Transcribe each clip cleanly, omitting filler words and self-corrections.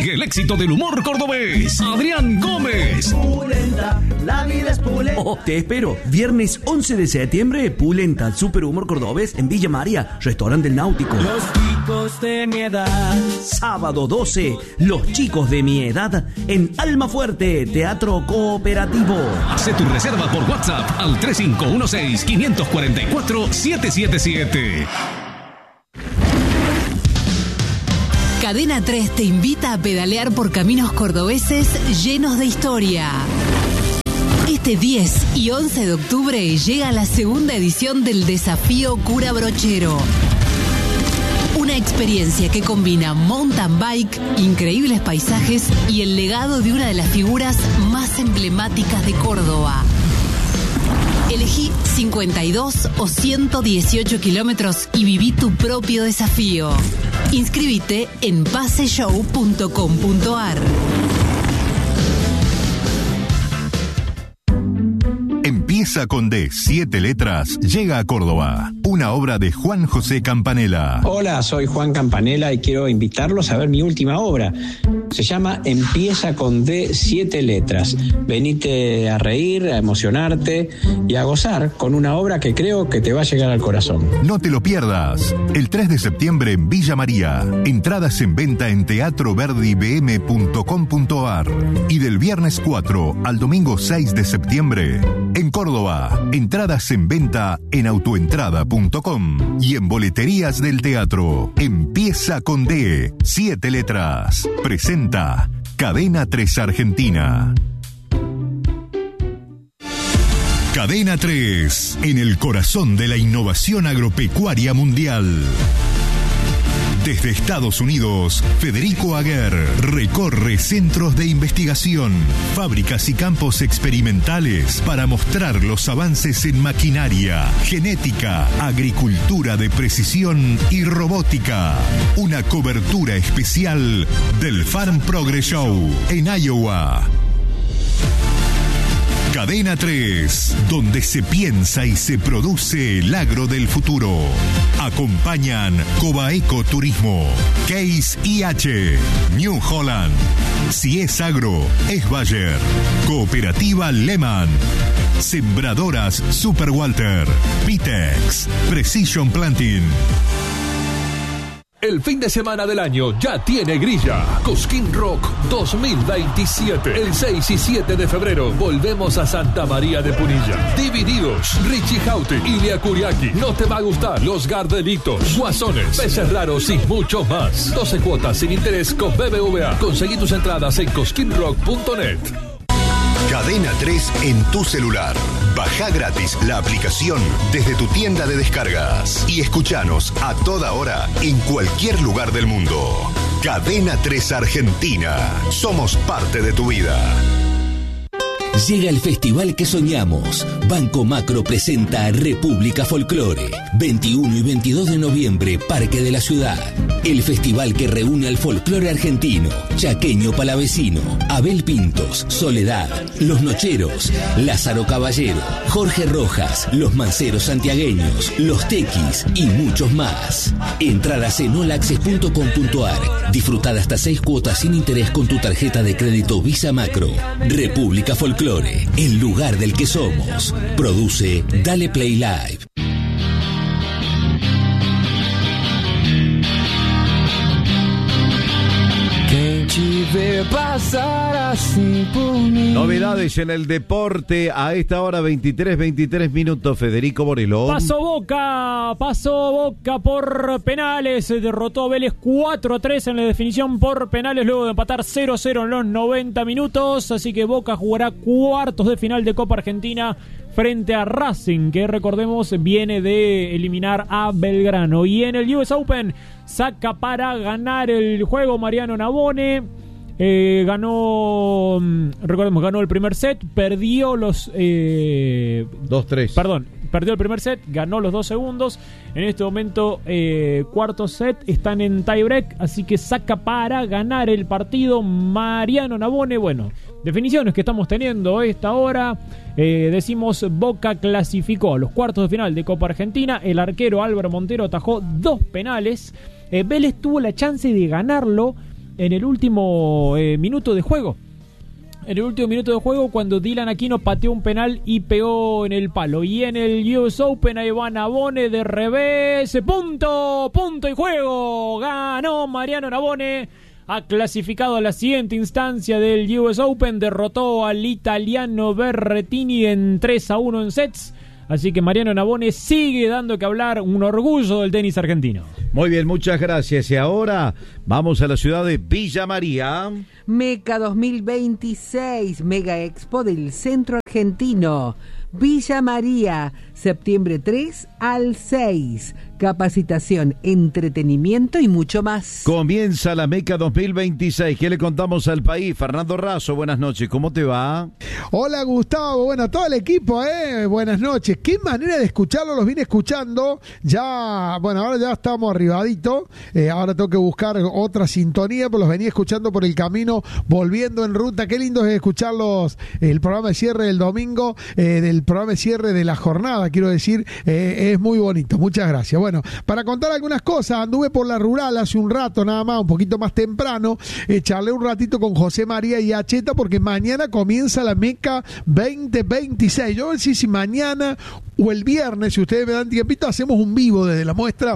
Sigue el éxito del humor cordobés. Adrián Gómez. Pulenta, la vida es pulenta. Oh, te espero. Viernes 11 de septiembre, Pulenta, Super Humor Cordobés en Villa María, Restaurante del Náutico. Los chicos de mi edad. Sábado 12, Los chicos de mi edad en Almafuerte, Teatro Cooperativo. Hace tu reserva por WhatsApp al 3516-544-777. Cadena 3 te invita a pedalear por caminos cordobeses llenos de historia. Este 10 y 11 de octubre llega la segunda edición del Desafío Cura Brochero. Una experiencia que combina mountain bike, increíbles paisajes y el legado de una de las figuras más emblemáticas de Córdoba. Elegí 52 o 118 kilómetros y viví tu propio desafío. Inscríbete en paseshow.com.ar. Empieza con D, 7 letras, llega a Córdoba. Una obra de Juan José Campanella. Hola, soy Juan Campanella y quiero invitarlos a ver mi última obra. Se llama Empieza con D, 7 letras. Venite a reír, a emocionarte y a gozar con una obra que creo que te va a llegar al corazón. No te lo pierdas. El 3 de septiembre en Villa María. Entradas en venta en teatroverdibm.com.ar. Y del viernes 4 al domingo 6 de septiembre en Córdoba. Entradas en venta en autoentrada.com y en boleterías del teatro. Empieza con D, 7 letras. Presenta Cadena 3 Argentina. Cadena 3, en el corazón de la innovación agropecuaria mundial. Desde Estados Unidos, Federico Aguer recorre centros de investigación, fábricas y campos experimentales para mostrar los avances en maquinaria, genética, agricultura de precisión y robótica. Una cobertura especial del Farm Progress Show en Iowa. Cadena 3, donde se piensa y se produce el agro del futuro. Acompañan Cobaeco Turismo, Case IH, New Holland. Si es agro, es Bayer. Cooperativa Lehman. Sembradoras Super Walter. Pitex. Precision Planting. El fin de semana del año ya tiene grilla. Cosquín Rock 2027. El 6 y 7 de febrero volvemos a Santa María de Punilla. Divididos, Richie Houghton, Ilia Kuriaki. No te va a gustar. Los Gardelitos, Guasones, Peces Raros y mucho más. 12 cuotas sin interés con BBVA. Conseguí tus entradas en cosquinrock.net. Cadena 3 en tu celular. Baja gratis la aplicación desde tu tienda de descargas y escuchanos a toda hora en cualquier lugar del mundo. Cadena 3 Argentina. Somos parte de tu vida. Llega el festival que soñamos. Banco Macro presenta República Folclore. 21 y 22 de noviembre, Parque de la Ciudad. El festival que reúne al folclore argentino, chaqueño palavecino, Abel Pintos, Soledad, Los Nocheros, Lázaro Caballero, Jorge Rojas, Los Manceros Santiagueños, Los Tequis y muchos más. Entradas en olaccess.com.ar. Disfrutad hasta 6 cuotas sin interés con tu tarjeta de crédito Visa Macro. República Folclore, el lugar del que somos. Produce Dale Play Live. Novedades en el deporte a esta hora, 23 minutos. Federico Boreló. Pasó Boca por penales. Derrotó a Vélez 4-3 en la definición por penales luego de empatar 0-0 en los 90 minutos. Así que Boca jugará cuartos de final de Copa Argentina frente a Racing, que recordemos viene de eliminar a Belgrano. Y en el US Open saca para ganar el juego Mariano Navone. Ganó el primer set, perdió los 2-3. Perdió el primer set, ganó los 2 segundos. En este momento, cuarto set, están en tiebreak, así que saca para ganar el partido Mariano Navone. Bueno, definiciones que estamos teniendo a esta hora. Decimos, Boca clasificó a los cuartos de final de Copa Argentina. El arquero Álvaro Montero atajó 2 penales. Vélez tuvo la chance de ganarlo, en el último minuto de juego. En el último minuto de juego, cuando Dylan Aquino pateó un penal y pegó en el palo. Y en el US Open, ahí va Navone de revés. Punto y juego. Ganó Mariano Navone. Ha clasificado a la siguiente instancia del US Open. Derrotó al italiano Berrettini en 3-1 en sets. Así que Mariano Navone sigue dando que hablar, un orgullo del tenis argentino. Muy bien, muchas gracias. Y ahora vamos a la ciudad de Villa María. Meca 2026, Mega Expo del Centro Argentino. Villa María, septiembre 3 al 6. Capacitación, entretenimiento y mucho más. Comienza la Meca 2026. ¿Qué le contamos al país? Fernando Razo, buenas noches. ¿Cómo te va? Hola, Gustavo. Bueno, todo el equipo, buenas noches. Qué manera de escucharlo, los vine escuchando. Ya, bueno, ahora ya estamos arribadito. Ahora tengo que buscar otra sintonía, pero los venía escuchando por el camino, volviendo en ruta. Qué lindo es escucharlos. El programa de cierre del domingo, del programa de cierre de la jornada, quiero decir, es muy bonito. Muchas gracias. Bueno, para contar algunas cosas, anduve por la rural hace un rato nada más, un poquito más temprano, charlé un ratito con José María y Acheta porque mañana comienza la Meca 2026. Yo voy a decir si mañana o el viernes, si ustedes me dan tiempito, hacemos un vivo desde la muestra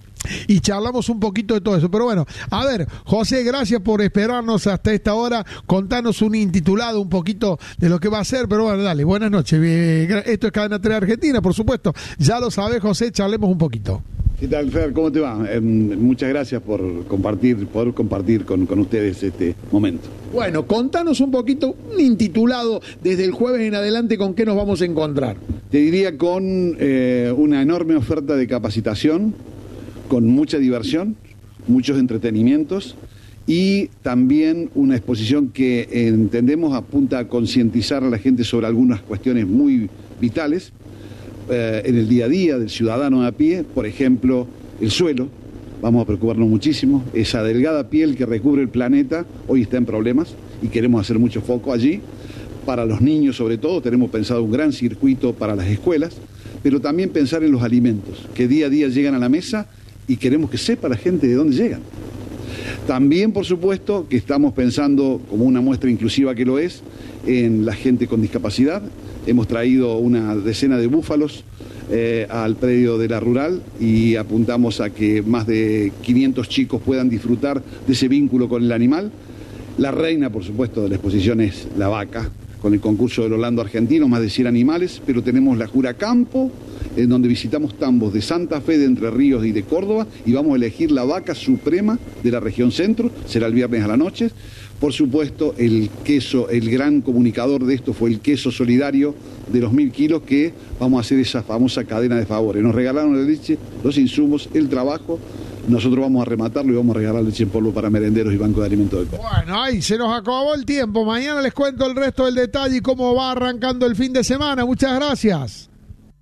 y charlamos un poquito de todo eso. Pero bueno, a ver, José, gracias por esperarnos hasta esta hora. Contanos un intitulado, un poquito de lo que va a ser. Pero bueno, dale, buenas noches. Esto es Cadena 3 Argentina, por supuesto. Ya lo sabes, José, charlemos un poquito. ¿Qué tal, Fer? ¿Cómo te va? Muchas gracias por poder compartir con ustedes este momento. Bueno, contanos un poquito, un intitulado desde el jueves en adelante, ¿con qué nos vamos a encontrar? Te diría con una enorme oferta de capacitación, con mucha diversión, muchos entretenimientos y también una exposición que entendemos apunta a concientizar a la gente sobre algunas cuestiones muy vitales en el día a día del ciudadano a pie. Por ejemplo, el suelo, vamos a preocuparnos muchísimo. Esa delgada piel que recubre el planeta hoy está en problemas y queremos hacer mucho foco allí. Para los niños sobre todo tenemos pensado un gran circuito para las escuelas, pero también pensar en los alimentos que día a día llegan a la mesa y queremos que sepa la gente de dónde llegan. También, por supuesto, que estamos pensando, como una muestra inclusiva que lo es, en la gente con discapacidad. Hemos traído una decena de búfalos al predio de la rural y apuntamos a que más de 500 chicos puedan disfrutar de ese vínculo con el animal. La reina, por supuesto, de la exposición es la vaca, con el concurso del Orlando argentino, más de 100 animales, pero tenemos la Juracampo, en donde visitamos tambos de Santa Fe, de Entre Ríos y de Córdoba, y vamos a elegir la vaca suprema de la región centro, será el viernes a la noche. Por supuesto, el queso, el gran comunicador de esto fue el queso solidario de los 1000 kilos, que vamos a hacer esa famosa cadena de favores. Nos regalaron la leche, los insumos, el trabajo. Nosotros vamos a rematarlo y vamos a regalar leche en polvo para merenderos y banco de alimentos del país. Bueno, ahí se nos acabó el tiempo. Mañana les cuento el resto del detalle y cómo va arrancando el fin de semana. Muchas gracias.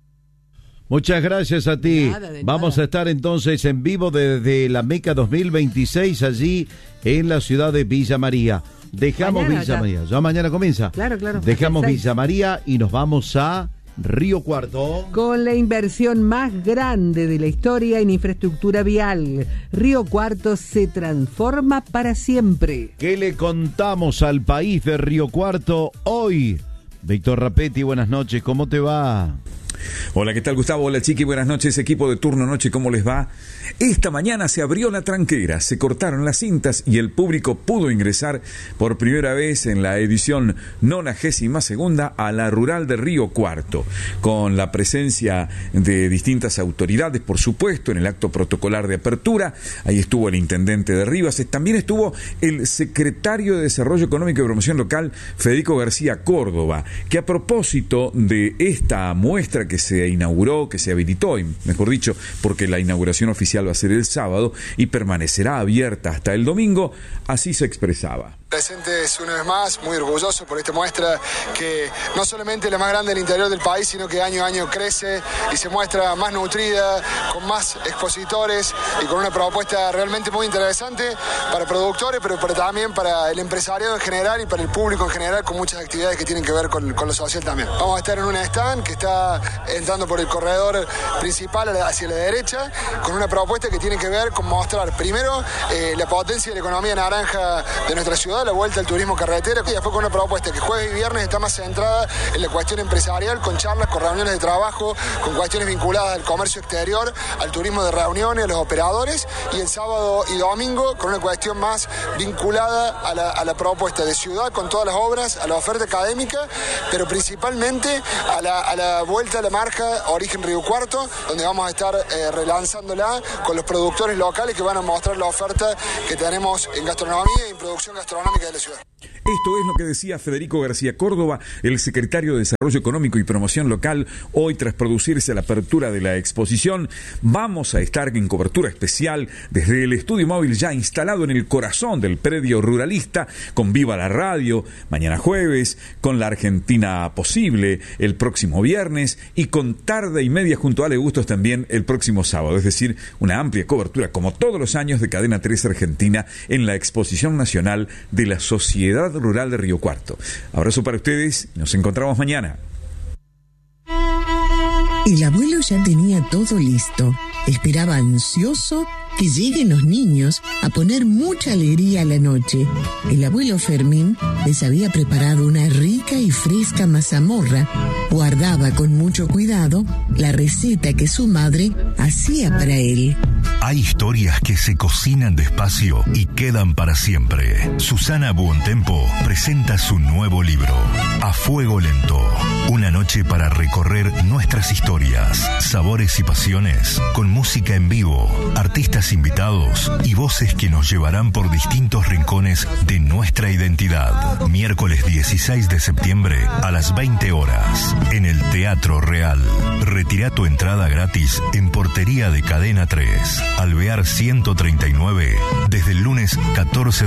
Muchas gracias a ti. Vamos a estar entonces en vivo desde la Meca 2026 allí en la ciudad de Villa María. Dejamos mañana, Villa María. ¿Ya mañana comienza? Claro. Dejamos Villa María y nos vamos a Río Cuarto. Con la inversión más grande de la historia en infraestructura vial, Río Cuarto se transforma para siempre. ¿Qué le contamos al país de Río Cuarto hoy? Víctor Rapetti, buenas noches, ¿cómo te va? Hola, ¿qué tal, Gustavo? Hola, Chiqui, buenas noches, equipo de Turno Noche, ¿cómo les va? Esta mañana se abrió la tranquera, se cortaron las cintas y el público pudo ingresar por primera vez en la edición 92ª a la rural de Río Cuarto, con la presencia de distintas autoridades, por supuesto, en el acto protocolar de apertura. Ahí estuvo el intendente de Rivas, también estuvo el secretario de Desarrollo Económico y Promoción Local, Federico García Córdoba, que a propósito de esta muestra que se inauguró, que se habilitó, mejor dicho, porque la inauguración oficial va a ser el sábado y permanecerá abierta hasta el domingo, así se expresaba. Presentes una vez más, muy orgulloso por esta muestra que no solamente es la más grande del interior del país, sino que año a año crece y se muestra más nutrida, con más expositores y con una propuesta realmente muy interesante para productores, pero también para el empresariado en general y para el público en general, con muchas actividades que tienen que ver con lo social también. Vamos a estar en un stand que está entrando por el corredor principal hacia la derecha, con una propuesta que tiene que ver con mostrar primero la potencia de la economía naranja de nuestra ciudad, la vuelta al turismo carretera, y después con una propuesta que jueves y viernes está más centrada en la cuestión empresarial, con charlas, con reuniones de trabajo, con cuestiones vinculadas al comercio exterior, al turismo de reuniones, a los operadores, y el sábado y domingo con una cuestión más vinculada a la propuesta de ciudad, con todas las obras, a la oferta académica, pero principalmente a la vuelta a la marca Origen Río Cuarto, donde vamos a estar relanzándola con los productores locales que van a mostrar la oferta que tenemos en gastronomía y en producción gastronómica de la ciudad. Esto es lo que decía Federico García Córdoba, el secretario de Desarrollo Económico y Promoción Local, hoy tras producirse la apertura de la exposición. Vamos a estar en cobertura especial desde el estudio móvil ya instalado en el corazón del predio ruralista, con Viva la Radio, mañana jueves, con La Argentina Posible el próximo viernes y con Tarde y Media junto a Ale Bustos también el próximo sábado. Es decir, una amplia cobertura, como todos los años, de Cadena 3 Argentina en la Exposición Nacional de la Sociedad Rural de Río Cuarto. Abrazo para ustedes, nos encontramos mañana. El abuelo ya tenía todo listo. Esperaba ansioso que lleguen los niños a poner mucha alegría a la noche. El abuelo Fermín les había preparado una rica y fresca mazamorra. Guardaba con mucho cuidado la receta que su madre hacía para él. Hay historias que se cocinan despacio y quedan para siempre. Susana Buontempo presenta su nuevo libro, A Fuego Lento. Una noche para recorrer nuestras historias, sabores y pasiones, con música en vivo, artistas invitados y voces que nos llevarán por distintos rincones de nuestra identidad. Miércoles 16 de septiembre a las 20 horas en el Teatro Real. Retira tu entrada gratis en portería de Cadena 3, Alvear 139, desde el lunes 14